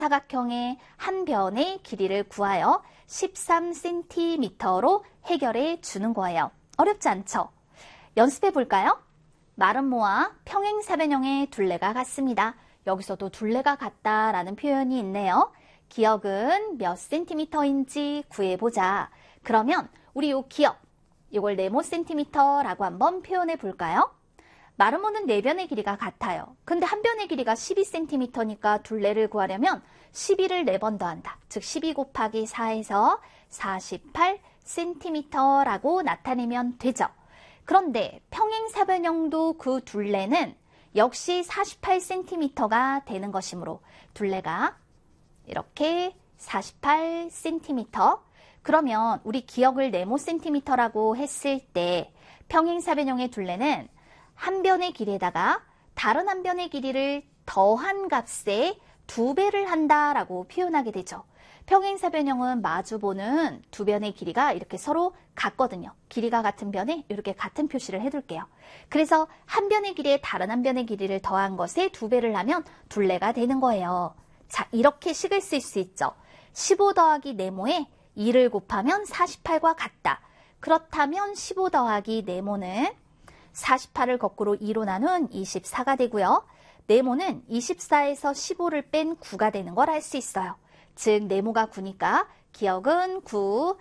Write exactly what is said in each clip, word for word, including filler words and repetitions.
사각형의 한 변의 길이를 구하여 십삼 센티미터로 해결해 주는 거예요. 어렵지 않죠? 연습해 볼까요? 마름모와 평행사변형의 둘레가 같습니다. 여기서도 둘레가 같다라는 표현이 있네요. 기역은 몇 센티미터인지 구해보자. 그러면 우리 요 기역, 이걸 네모 센티미터라고 한번 표현해 볼까요? 마름모는 네 변의 길이가 같아요. 근데 한 변의 길이가 십이 센티미터니까 둘레를 구하려면 십이를 네 번 더한다. 즉 십이 곱하기 사에서 사십팔 센티미터라고 나타내면 되죠. 그런데 평행사변형도 그 둘레는 역시 사십팔 센티미터가 되는 것이므로 둘레가 이렇게 사십팔 센티미터. 그러면 우리 기역을 네모 센티미터라고 했을 때 평행사변형의 둘레는 한 변의 길이에다가 다른 한 변의 길이를 더한 값에 두 배를 한다라고 표현하게 되죠. 평행사변형은 마주보는 두 변의 길이가 이렇게 서로 같거든요. 길이가 같은 변에 이렇게 같은 표시를 해둘게요. 그래서 한 변의 길이에 다른 한 변의 길이를 더한 것에 두 배를 하면 둘레가 되는 거예요. 자, 이렇게 식을 쓸 수 있죠. 십오 더하기 네모에 이를 곱하면 사십팔과 같다. 그렇다면 십오 더하기 네모는 사십팔을 거꾸로 이로 나눈 이십사가 되고요. 네모는 이십사에서 십오를 뺀 구가 되는 걸 알 수 있어요. 즉 네모가 구니까 기역은 구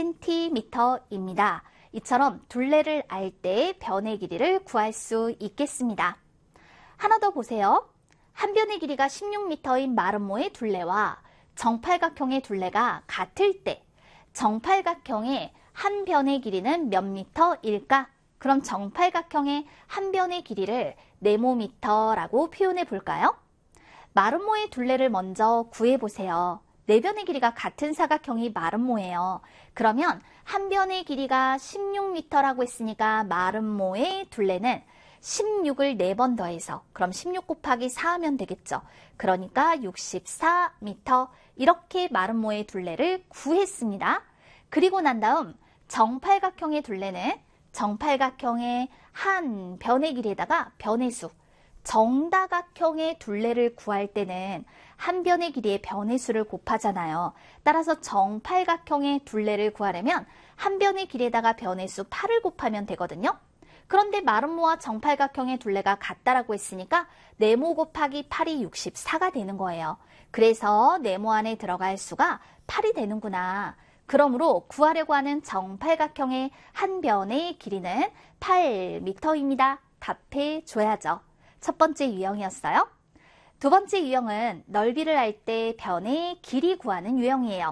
센티미터입니다. 이처럼 둘레를 알 때 변의 길이를 구할 수 있겠습니다. 하나 더 보세요. 한 변의 길이가 십육 미터인 마름모의 둘레와 정팔각형의 둘레가 같을 때 정팔각형의 한 변의 길이는 몇 미터일까? 그럼 정팔각형의 한 변의 길이를 네모미터라고 표현해 볼까요? 마름모의 둘레를 먼저 구해보세요. 네 변의 길이가 같은 사각형이 마름모예요. 그러면 한 변의 길이가 십육 미터라고 했으니까 마름모의 둘레는 십육을 네 번 더해서 그럼 십육 곱하기 사 하면 되겠죠. 그러니까 육십사 미터 이렇게 마름모의 둘레를 구했습니다. 그리고 난 다음 정팔각형의 둘레는 정팔각형의 한 변의 길이에다가 변의 수, 정다각형의 둘레를 구할 때는 한 변의 길이의 변의 수를 곱하잖아요. 따라서 정팔각형의 둘레를 구하려면 한 변의 길이에다가 변의 수 팔을 곱하면 되거든요. 그런데 마름모와 정팔각형의 둘레가 같다라고 했으니까 네모 곱하기 팔이 육십사가 되는 거예요. 그래서 네모 안에 들어갈 수가 팔이 되는구나. 그러므로 구하려고 하는 정팔각형의 한 변의 길이는 팔 미터입니다. 답해 줘야죠. 첫 번째 유형이었어요. 두 번째 유형은 넓이를 알 때 변의 길이 구하는 유형이에요.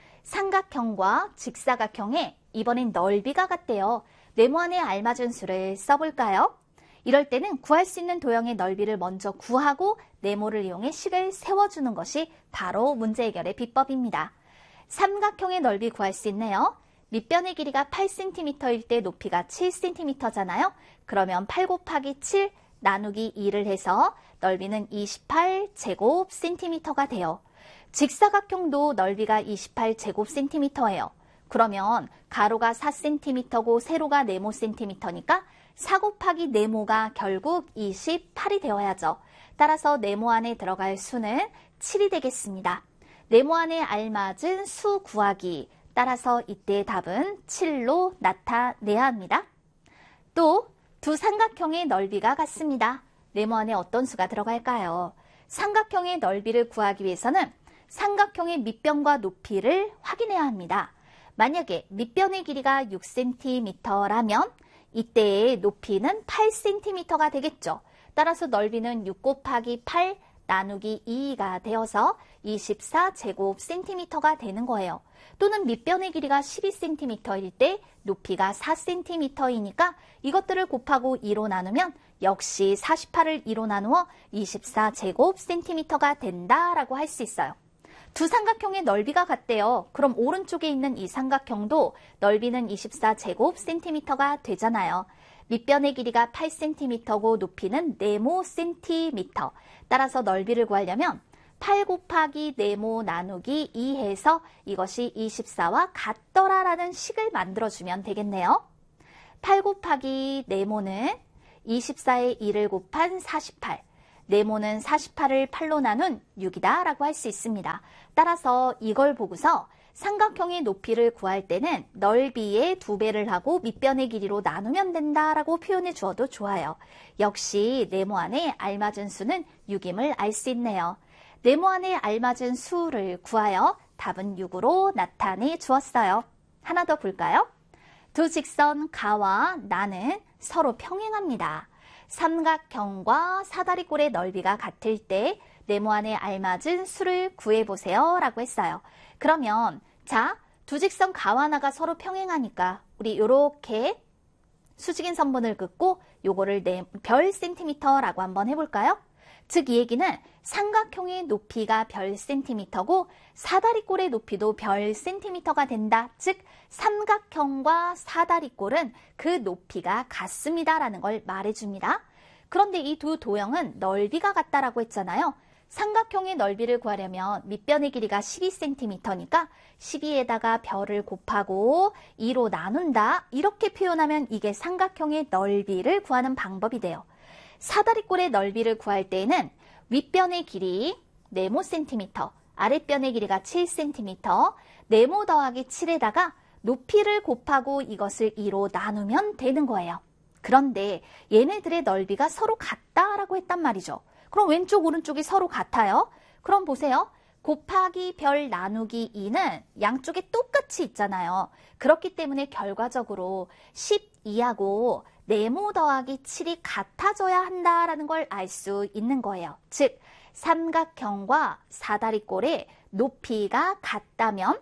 삼각형과 직사각형에 이번엔 넓이가 같대요. 네모 안에 알맞은 수를 써볼까요? 이럴 때는 구할 수 있는 도형의 넓이를 먼저 구하고 네모를 이용해 식을 세워주는 것이 바로 문제 해결의 비법입니다. 삼각형의 넓이 구할 수 있네요. 밑변의 길이가 팔 센티미터일 때 높이가 칠 센티미터잖아요. 그러면 팔 곱하기 칠 나누기 이를 해서 넓이는 이십팔 제곱 센티미터가 돼요. 직사각형도 넓이가 이십팔 제곱 센티미터예요. 그러면 가로가 사 센티미터고 세로가 네모 센티미터니까 사 곱하기 네모가 결국 이십팔이 되어야죠. 따라서 네모 안에 들어갈 수는 칠이 되겠습니다. 네모 안에 알맞은 수 구하기. 따라서 이때의 답은 칠로 나타내야 합니다. 또 두 삼각형의 넓이가 같습니다. 네모 안에 어떤 수가 들어갈까요? 삼각형의 넓이를 구하기 위해서는 삼각형의 밑변과 높이를 확인해야 합니다. 만약에 밑변의 길이가 육 센티미터라면 이때의 높이는 팔 센티미터가 되겠죠. 따라서 넓이는 육 곱하기 팔 나누기 이가 되어서 이십사 제곱 센티미터가 되는 거예요. 또는 밑변의 길이가 십이 센티미터일 때 높이가 사 센티미터이니까 이것들을 곱하고 이로 나누면 역시 사십팔을 이로 나누어 이십사 제곱 센티미터가 된다라고 할 수 있어요. 두 삼각형의 넓이가 같대요. 그럼 오른쪽에 있는 이 삼각형도 넓이는 이십사 제곱 센티미터가 되잖아요. 밑변의 길이가 팔 센티미터고 높이는 네모 센티미터. 따라서 넓이를 구하려면 팔 곱하기 네모 나누기 이 해서 이것이 이십사와 같더라라는 식을 만들어주면 되겠네요. 팔 곱하기 네모는 이십사에 이를 곱한 사십팔 네모는 사십팔을 팔로 나눈 육이다 라고 할 수 있습니다. 따라서 이걸 보고서 삼각형의 높이를 구할 때는 넓이의 두 배를 하고 밑변의 길이로 나누면 된다라고 표현해 주어도 좋아요. 역시 네모 안에 알맞은 수는 육임을 알 수 있네요. 네모 안에 알맞은 수를 구하여 답은 육으로 나타내 주었어요. 하나 더 볼까요? 두 직선 가와 나는 서로 평행합니다. 삼각형과 사다리꼴의 넓이가 같을 때 네모 안에 알맞은 수를 구해보세요 라고 했어요. 그러면 자, 두 직선 가와 나가 서로 평행하니까 우리 이렇게 수직인 선분을 긋고 요거를 네, 별 센티미터라고 한번 해볼까요? 즉 이 얘기는 삼각형의 높이가 별 센티미터고 사다리꼴의 높이도 별 센티미터가 된다. 즉 삼각형과 사다리꼴은 그 높이가 같습니다라는 걸 말해줍니다. 그런데 이 두 도형은 넓이가 같다라고 했잖아요. 삼각형의 넓이를 구하려면 밑변의 길이가 십이 센티미터니까 십이에다가 별을 곱하고 이로 나눈다. 이렇게 표현하면 이게 삼각형의 넓이를 구하는 방법이 돼요. 사다리꼴의 넓이를 구할 때에는 윗변의 길이 네모 센티미터, 아랫변의 길이가 칠 센티미터, 네모 더하기 칠에다가 높이를 곱하고 이것을 이로 나누면 되는 거예요. 그런데 얘네들의 넓이가 서로 같다라고 했단 말이죠. 그럼 왼쪽 오른쪽이 서로 같아요. 그럼 보세요. 곱하기 별 나누기 이는 양쪽에 똑같이 있잖아요. 그렇기 때문에 결과적으로 십이하고 네모 더하기 칠이 같아져야 한다라는 걸 알 수 있는 거예요. 즉 삼각형과 사다리꼴의 높이가 같다면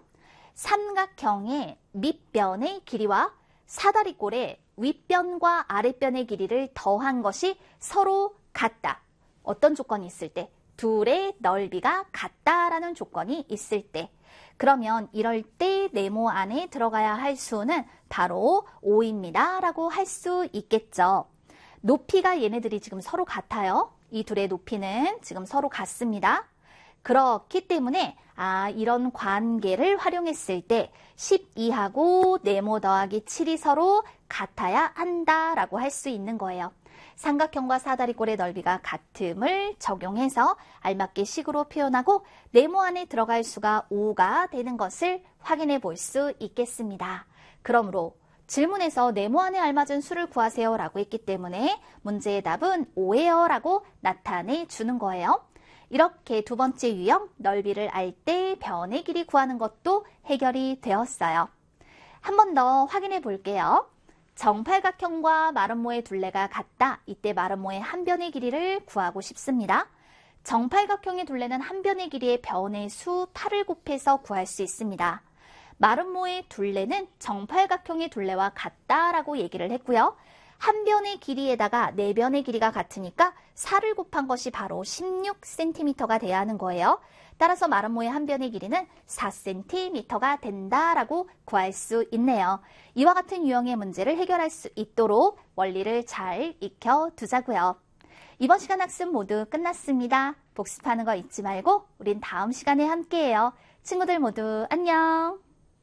삼각형의 밑변의 길이와 사다리꼴의 윗변과 아랫변의 길이를 더한 것이 서로 같다. 어떤 조건이 있을 때? 둘의 넓이가 같다라는 조건이 있을 때. 그러면 이럴 때 네모 안에 들어가야 할 수는 바로 오입니다 라고 할 수 있겠죠. 높이가 얘네들이 지금 서로 같아요. 이 둘의 높이는 지금 서로 같습니다. 그렇기 때문에 아 이런 관계를 활용했을 때 십이하고 네모 더하기 칠이 서로 같아야 한다라고 할 수 있는 거예요. 삼각형과 사다리꼴의 넓이가 같음을 적용해서 알맞게 식으로 표현하고 네모 안에 들어갈 수가 오가 되는 것을 확인해 볼 수 있겠습니다. 그러므로 질문에서 네모 안에 알맞은 수를 구하세요 라고 했기 때문에 문제의 답은 오예요 라고 나타내 주는 거예요. 이렇게 두 번째 유형 넓이를 알 때 변의 길이 구하는 것도 해결이 되었어요. 한 번 더 확인해 볼게요. 정팔각형과 마름모의 둘레가 같다. 이때 마름모의 한 변의 길이를 구하고 싶습니다. 정팔각형의 둘레는 한 변의 길이의 변의 수 팔을 곱해서 구할 수 있습니다. 마름모의 둘레는 정팔각형의 둘레와 같다라고 얘기를 했고요. 한 변의 길이에다가 네 변의 길이가 같으니까 사를 곱한 것이 바로 십육 센티미터가 돼야 하는 거예요. 따라서 마름모의 한 변의 길이는 사 센티미터가 된다라고 구할 수 있네요. 이와 같은 유형의 문제를 해결할 수 있도록 원리를 잘 익혀두자고요. 이번 시간 학습 모두 끝났습니다. 복습하는 거 잊지 말고 우린 다음 시간에 함께해요. 친구들 모두 안녕.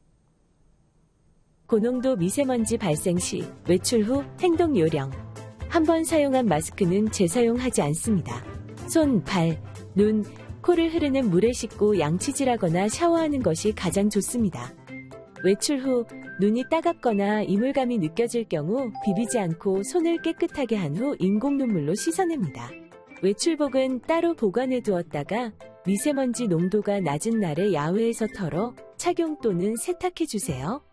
고농도 미세먼지 발생 시 외출 후 행동 요령. 한 번 사용한 마스크는 재사용하지 않습니다. 손, 발, 눈, 코를 흐르는 물에 씻고 양치질하거나 샤워하는 것이 가장 좋습니다. 외출 후 눈이 따갑거나 이물감이 느껴질 경우 비비지 않고 손을 깨끗하게 한 후 인공 눈물로 씻어냅니다. 외출복은 따로 보관해 두었다가 미세먼지 농도가 낮은 날에 야외에서 털어 착용 또는 세탁해 주세요.